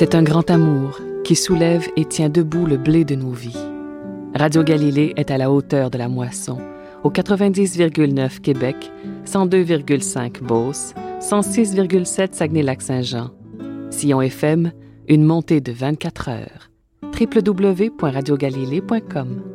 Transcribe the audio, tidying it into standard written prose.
C'est un grand amour qui soulève et tient debout le blé de nos vies. Radio Galilée est à la hauteur de la moisson, au 90,9 Québec, 102,5 Beauce, 106,7 Saguenay-Lac-Saint-Jean. Sillon FM, une montée de 24 heures. www.radiogalilée.com